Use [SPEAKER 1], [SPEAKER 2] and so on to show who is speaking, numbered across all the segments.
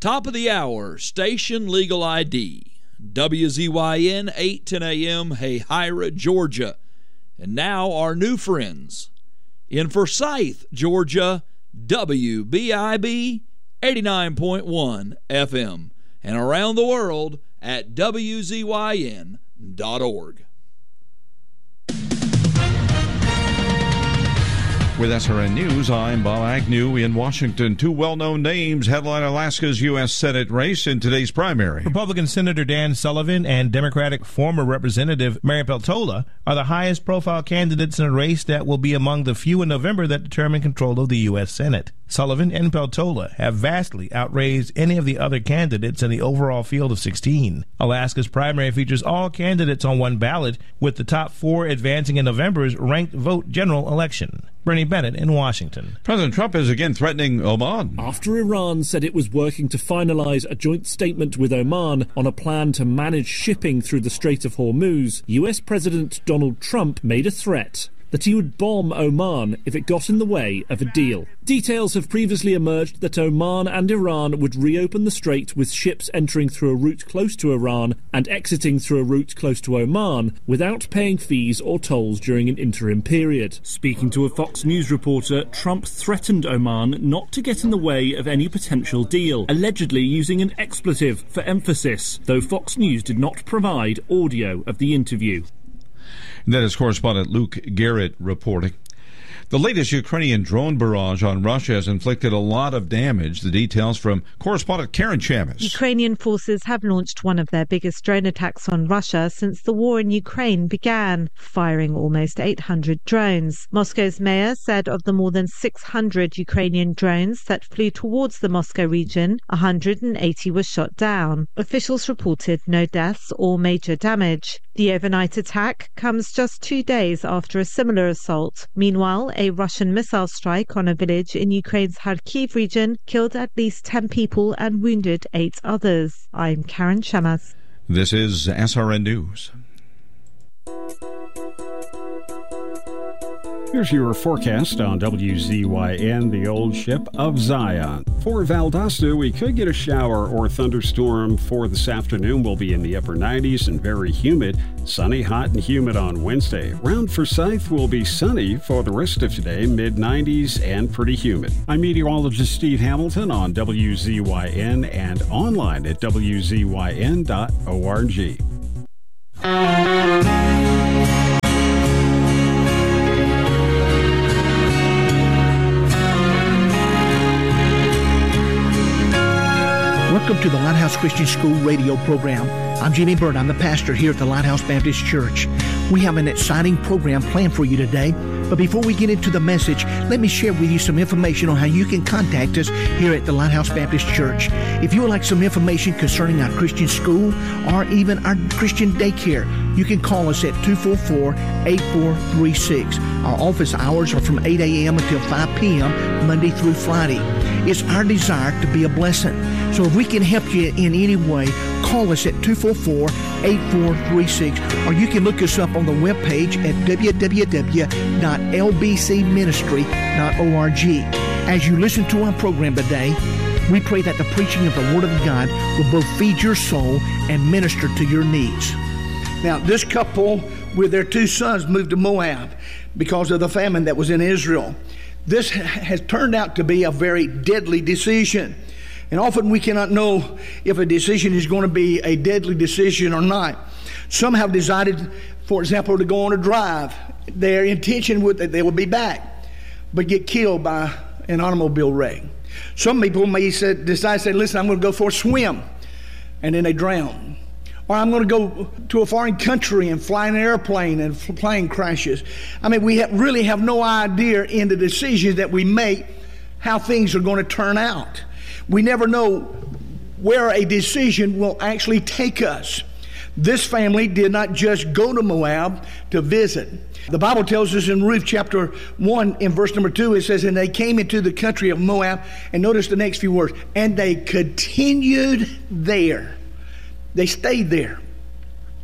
[SPEAKER 1] Top of the hour, Station Legal ID. WZYN 810 AM, Hahira, Georgia. And now our new friends. In Forsyth, Georgia, WBIB 89.1 FM. And around the world at WZYN.org.
[SPEAKER 2] With SRN News, I'm Bob Agnew in Washington. Two well-known names headline Alaska's U.S. Senate race in today's primary.
[SPEAKER 3] Republican Senator Dan Sullivan and Democratic former Representative Mary Peltola are the highest-profile candidates in a race that will be among the few in November that determine control of the U.S. Senate. Sullivan and Peltola have vastly outraised any of the other candidates in the overall field of 16. Alaska's primary features all candidates on one ballot, with the top four advancing in November's ranked vote general election. Bernie Bennett in Washington.
[SPEAKER 2] President Trump is again threatening Oman.
[SPEAKER 4] After Iran said it was working to finalize a joint statement with Oman on a plan to manage shipping through the Strait of Hormuz, U.S. President Donald Trump made a threat that he would bomb Oman if it got in the way of a deal. Details have previously emerged that Oman and Iran would reopen the strait with ships entering through a route close to Iran and exiting through a route close to Oman without paying fees or tolls during an interim period. Speaking to a Fox News reporter, Trump threatened Oman not to get in the way of any potential deal, allegedly using an expletive for emphasis, though Fox News did not provide audio of the interview.
[SPEAKER 2] That is correspondent Luke Garrett reporting. The latest Ukrainian drone barrage on Russia has inflicted a lot of damage. The details from correspondent Karen Chamis.
[SPEAKER 5] Ukrainian forces have launched one of their biggest drone attacks on Russia since the war in Ukraine began, firing almost 800 drones. Moscow's mayor said of the more than 600 Ukrainian drones that flew towards the Moscow region, 180 were shot down. Officials reported no deaths or major damage. The overnight attack comes just 2 days after a similar assault. Meanwhile, a Russian missile strike on a village in Ukraine's Kharkiv region killed at least 10 people and wounded 8 others. I'm Karen Chamas.
[SPEAKER 2] This is SRN News.
[SPEAKER 6] Here's your forecast on WZYN, the old ship of Zion. For Valdosta, we could get a shower or thunderstorm for this afternoon. We'll be in the upper 90s and very humid. Sunny, hot, and humid on Wednesday. Around Forsyth will be sunny for the rest of today, mid-90s and pretty humid. I'm meteorologist Steve Hamilton on WZYN and online at WZYN.org.
[SPEAKER 7] Welcome to the Lighthouse Christian School radio program. I'm Jimmy Bird. I'm the pastor here at the Lighthouse Baptist Church. We have an exciting program planned for you today. But before we get into the message, let me share with you some information on how you can contact us here at the Lighthouse Baptist Church. If you would like some information concerning our Christian school or even our Christian daycare, you can call us at 244-8436. Our office hours are from 8 a.m. until 5 p.m. Monday through Friday. It's our desire to be a blessing. So if we can help you in any way, call us at 244-8436, or you can look us up on the webpage at www.lbcministry.org. As you listen to our program today, we pray that the preaching of the Word of God will both feed your soul and minister to your needs. Now, this couple with their 2 sons moved to Moab because of the famine that was in Israel. This has turned out to be a very deadly decision. And often we cannot know if a decision is going to be a deadly decision or not. Some have decided, for example, to go on a drive. Their intention would that they will be back, but get killed by an automobile wreck. Some people may decide to say, listen, I'm going to go for a swim, and then they drown. Or I'm going to go to a foreign country and fly in an airplane and plane crashes. I mean, we really have no idea in the decisions that we make how things are going to turn out. We never know where a decision will actually take us. This family did not just go to Moab to visit. The Bible tells us in Ruth chapter 1 in verse number 2, it says, and they came into the country of Moab, and notice the next few words, and they continued there. They stayed there.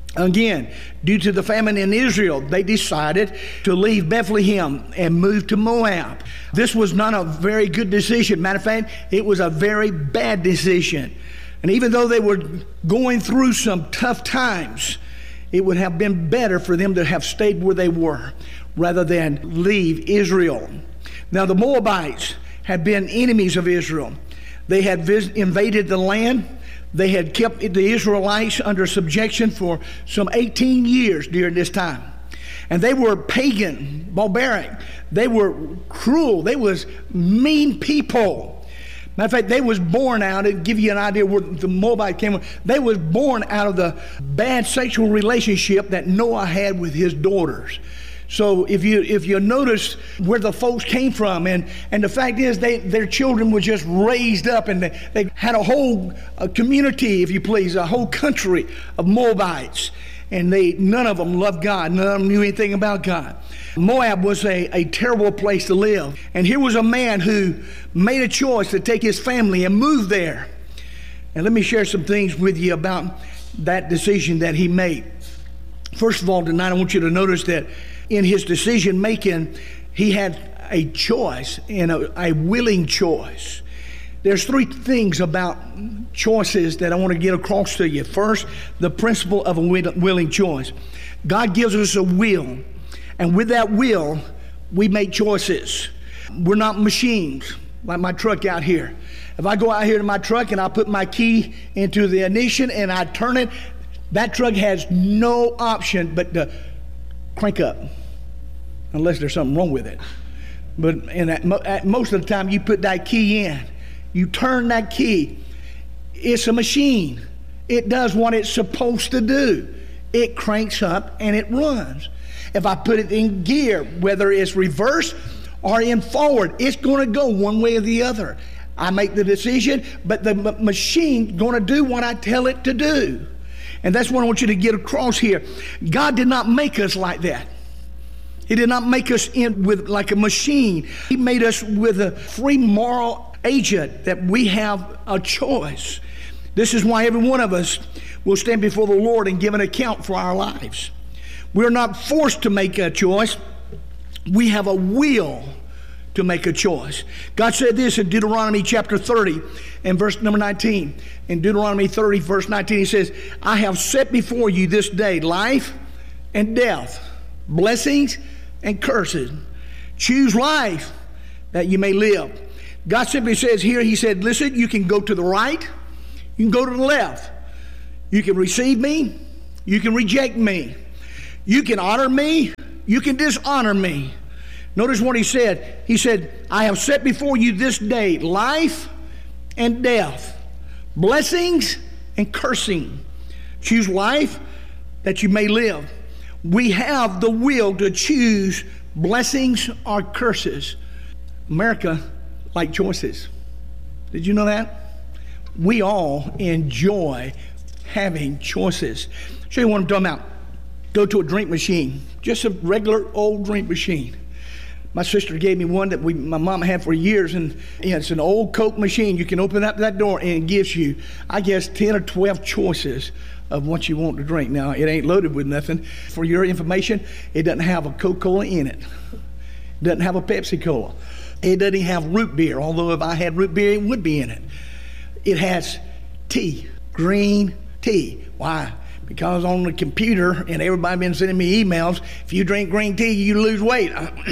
[SPEAKER 7] Again, due to the famine in Israel, they decided to leave Bethlehem and move to Moab. This was not a very good decision. Matter of fact, it was a very bad decision. And even though they were going through some tough times, it would have been better for them to have stayed where they were rather than leave Israel. Now, the Moabites had been enemies of Israel. They had invaded the land. They had kept the Israelites under subjection for some 18 years during this time. And they were pagan, barbaric. They were cruel. They was mean people. Matter of fact, they was born out, to give you an idea where the Moabite came from, they was born out of the bad sexual relationship that Noah had with his daughters. So if you notice where the folks came from, and the fact is their children were just raised up, and they had a whole community, if you please, a whole country of Moabites, and none of them loved God, none of them knew anything about God. Moab was a terrible place to live, and here was a man who made a choice to take his family and move there. And let me share some things with you about that decision that he made. First of all, tonight I want you to notice that in his decision making, he had a choice, and a willing choice. There's three things about choices that I want to get across to you. First, the principle of a willing choice. God gives us a will, and with that will, we make choices. We're not machines like my truck out here. If I go out here to my truck and I put my key into the ignition and I turn it, that truck has no option but to crank up, unless there's something wrong with it. But at most of the time, you put that key in, you turn that key, it's a machine. It does what it's supposed to do. It cranks up and it runs. If I put it in gear, whether it's reverse or in forward, it's going to go one way or the other. I make the decision, but the machine's going to do what I tell it to do. And that's what I want you to get across here. God did not make us like that. He did not make us with like a machine. He made us with a free moral agent that we have a choice. This is why every one of us will stand before the Lord and give an account for our lives. We're not forced to make a choice. We have a will to make a choice. God said this in Deuteronomy chapter 30 and verse number 19. In Deuteronomy 30 verse 19, he says, I have set before you this day life and death, blessings and curses. Choose life that you may live. God simply says here, he said, listen, you can go to the right, you can go to the left. You can receive me, you can reject me. You can honor me, you can dishonor me. Notice what he said. He said, I have set before you this day life and death, blessings and cursing. Choose life that you may live. We have the will to choose blessings or curses. America like choices. Did you know that? We all enjoy having choices. I'll show you what I'm talking about. Go to a drink machine, just a regular old drink machine. My sister gave me one that my mom had for years, and it's an old Coke machine. You can open up that door and it gives you, I guess, 10 or 12 choices of what you want to drink. Now, it ain't loaded with nothing. For your information, it doesn't have a Coca-Cola in it. It doesn't have a Pepsi-Cola. It doesn't have root beer, although if I had root beer, it would be in it. It has tea, green tea. Why? Because on the computer, and everybody been sending me emails, if you drink green tea, you lose weight.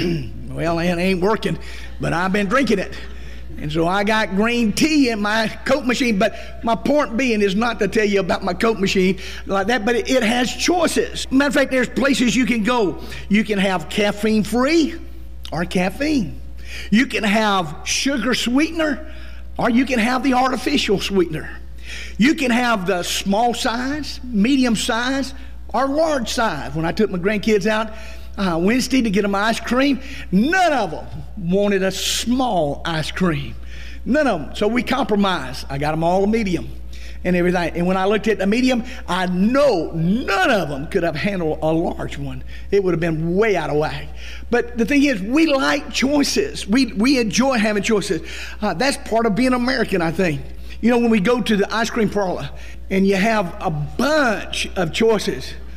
[SPEAKER 7] Well, it ain't working, but I've been drinking it. And so I got green tea in my Coke machine. But my point being is not to tell you about my Coke machine like that, but it has choices. Matter of fact, there's places you can go. You can have caffeine-free or caffeine. You can have sugar sweetener, or you can have the artificial sweetener. You can have the small size, medium size, or large size. When I took my grandkids out Wednesday to get them ice cream, none of them wanted a small ice cream. None of them. So we compromised. I got them all a medium and everything. And when I looked at the medium, I know none of them could have handled a large one. It would have been way out of whack. But the thing is, we like choices. We enjoy having choices. That's part of being American, I think. You know, when we go to the ice cream parlor and you have a bunch of choices,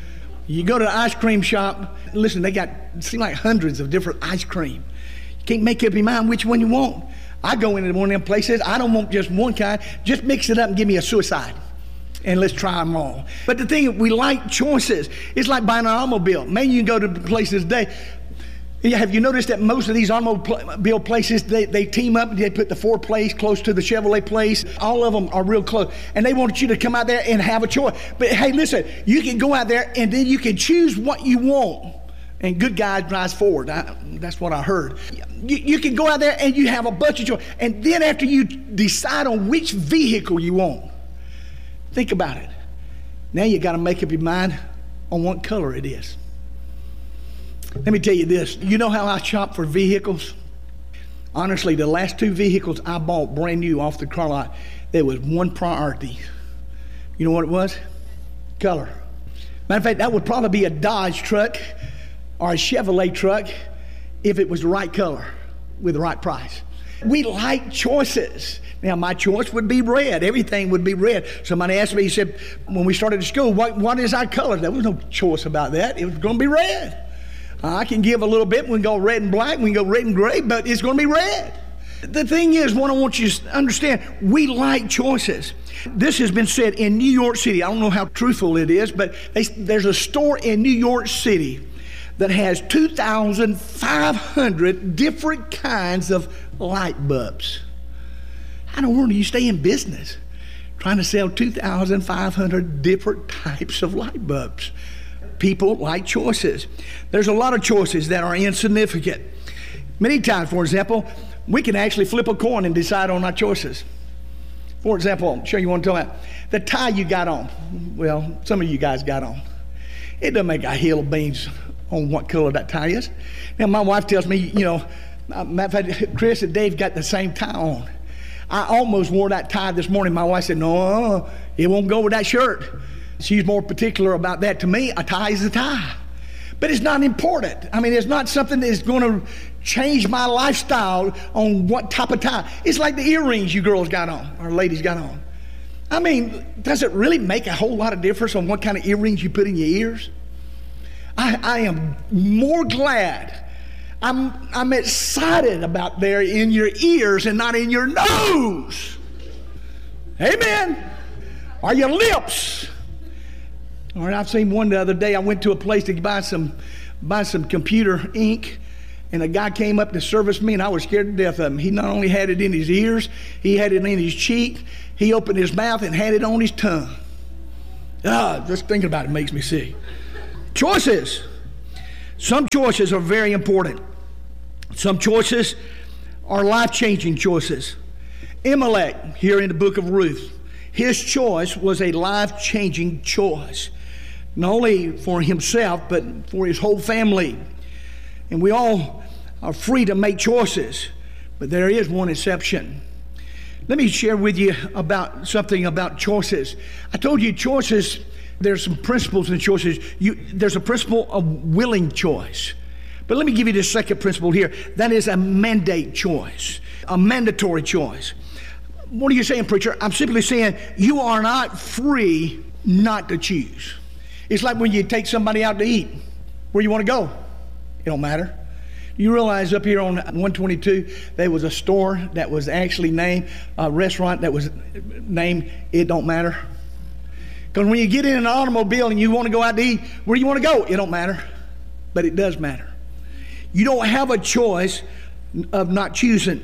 [SPEAKER 7] You go to the ice cream shop, listen, they got, it seems like hundreds of different ice cream. You can't make up your mind which one you want. I go into one of them places, I don't want just one kind, just mix it up and give me a suicide. And let's try them all. But the thing, we like choices. It's like buying an automobile. Man, you can go to places today. Have you noticed that most of these automobile places, they team up, they put the Ford place close to the Chevrolet place. All of them are real close. And they want you to come out there and have a choice. But hey, listen, you can go out there and then you can choose what you want. And good guys drives forward. That's what I heard. You can go out there and you have a bunch of choice. And then after you decide on which vehicle you want, think about it. Now you got to make up your mind on what color it is. Let me tell you this. You know how I shop for vehicles? Honestly, the last 2 vehicles I bought brand new off the car lot, there was one priority. You know what it was? Color. Matter of fact, that would probably be a Dodge truck or a Chevrolet truck if it was the right color with the right price. We like choices. Now, my choice would be red. Everything would be red. Somebody asked me, he said, when we started school, what is our color? There was no choice about that. It was going to be red. I can give a little bit. We can go red and black. We can go red and gray, but it's going to be red. The thing is, what I want you to understand, we like choices. This has been said in New York City. I don't know how truthful it is, but there's a store in New York City that has 2,500 different kinds of light bulbs. How in the world do you stay in business trying to sell 2,500 different types of light bulbs? People like choices. There's a lot of choices that are insignificant. Many times, for example, we can actually flip a coin and decide on our choices. For example, I'll show you one time. The tie you got on. Well, some of you guys got on. It doesn't make a hill of beans on what color that tie is. Now, my wife tells me, you know, matter of fact, Chris and Dave got the same tie on. I almost wore that tie this morning. My wife said, no, it won't go with that shirt. She's more particular about that. To me, a tie is a tie. But it's not important. I mean, it's not something that's going to change my lifestyle on what type of tie. It's like the earrings you girls got on, or ladies got on. I mean, does it really make a whole lot of difference on what kind of earrings you put in your ears? I am more glad. I'm excited about they're in your ears and not in your nose. Amen. Or your lips. All right, I've seen one the other day. I went to a place to buy some computer ink, and a guy came up to service me, and I was scared to death of him. He not only had it in his ears, he had it in his cheek. He opened his mouth and had it on his tongue. Just thinking about it makes me sick. Choices. Some choices are very important. Some choices are life-changing choices. Elimelech, here in the book of Ruth, his choice was a life-changing choice. Not only for himself, but for his whole family. And we all are free to make choices, but there is one exception. Let me share with you about something about choices. I told you choices, there's some principles in choices. There's a principle of willing choice. But let me give you the second principle here. That is a mandate choice, a mandatory choice. What are you saying, preacher? I'm simply saying you are not free not to choose. It's like when you take somebody out to eat. Where you want to go? It don't matter. You realize up here on 122, there was a store that was actually named, a restaurant that was named It Don't Matter. Because when you get in an automobile and you want to go out to eat, where do you want to go? It don't matter. But it does matter. You don't have a choice of not choosing.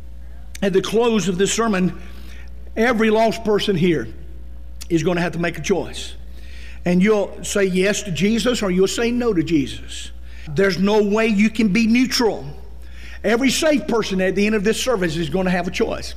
[SPEAKER 7] At the close of this sermon, every lost person here is going to have to make a choice. And you'll say yes to Jesus or you'll say no to Jesus. There's no way you can be neutral. Every saved person at the end of this service is going to have a choice.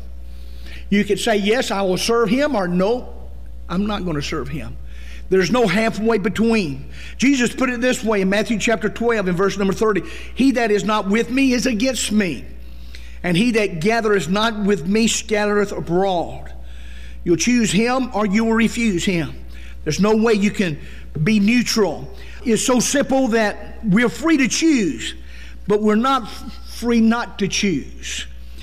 [SPEAKER 7] You could say, yes, I will serve him, or no, I'm not going to serve him. There's no halfway between. Jesus put it this way in Matthew chapter 12 and verse number 30. He that is not with me is against me, and he that gathereth not with me scattereth abroad. You'll choose him or you will refuse him. There's no way you can be neutral. It's so simple that we're free to choose, but we're not free not to choose.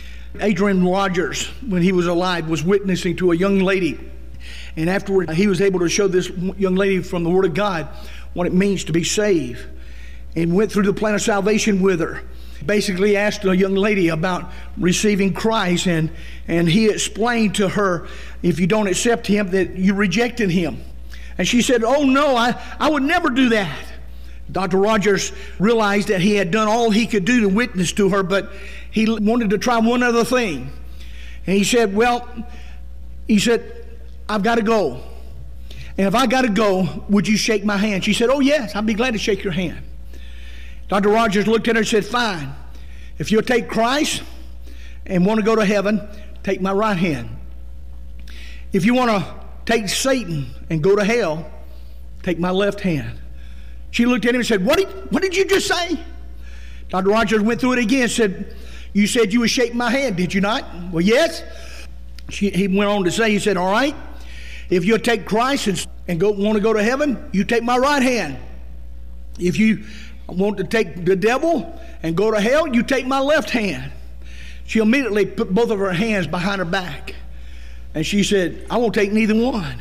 [SPEAKER 7] Adrian Rogers, when he was alive, was witnessing to a young lady. And afterward, he was able to show this young lady from the Word of God what it means to be saved, and went through the plan of salvation with her. Basically asked a young lady about receiving Christ, and he explained to her, if you don't accept him, that you rejected him. And she said, oh no, I would never do that. Dr. Rogers realized that he had done all he could do to witness to her, but he wanted to try one other thing. And he said, I've got to go. And if I got to go, would you shake my hand? She said, oh yes, I'd be glad to shake your hand. Dr. Rogers looked at her and said, fine. If you'll take Christ and want to go to heaven, take my right hand. If you want to take Satan and go to hell, take my left hand. She looked at him and said, what did you just say? Dr. Rogers went through it again and said, you said you would shake my hand, did you not? Well, yes. He went on to say, he said, all right, if you'll take Christ and want to go to heaven, you take my right hand. If you want to take the devil and go to hell, you take my left hand. She immediately put both of her hands behind her back. And she said, I won't take neither one.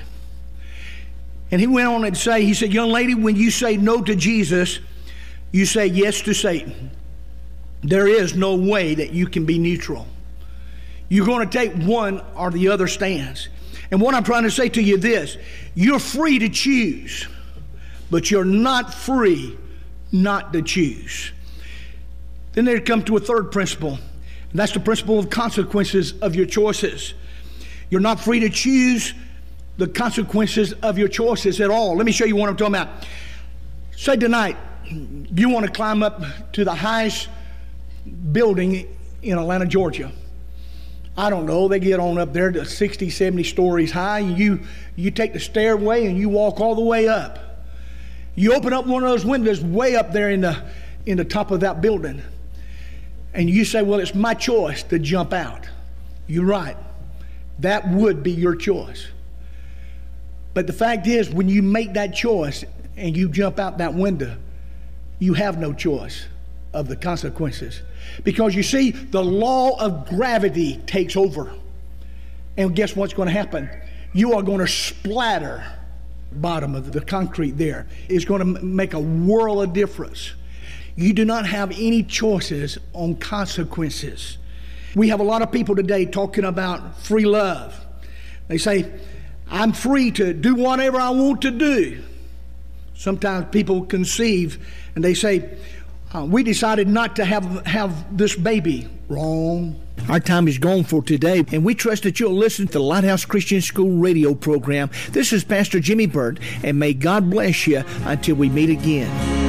[SPEAKER 7] And he went on to say, he said, young lady, when you say no to Jesus, you say yes to Satan. There is no way that you can be neutral. You're going to take one or the other stance. And what I'm trying to say to you this, you're free to choose, but you're not free not to choose. Then there comes to a third principle, and that's the principle of consequences of your choices. You're not free to choose the consequences of your choices at all. Let me show you what I'm talking about. Say tonight, you want to climb up to the highest building in Atlanta, Georgia. I don't know, they get on up there to 60, 70 stories high. You take the stairway and you walk all the way up. You open up one of those windows way up there in the top of that building. And you say, well, it's my choice to jump out. You're right. That would be your choice. But the fact is, when you make that choice and you jump out that window, you have no choice of the consequences. Because you see, the law of gravity takes over. And guess what's going to happen? You are going to splatter bottom of the concrete there. It's going to make a world of difference. You do not have any choices on consequences. We have a lot of people today talking about free love. They say, I'm free to do whatever I want to do. Sometimes people conceive and they say, we decided not to have this baby. Wrong. Our time is gone for today, and we trust that you'll listen to the Lighthouse Christian School radio program. This is Pastor Jimmy Burt, and may God bless you until we meet again.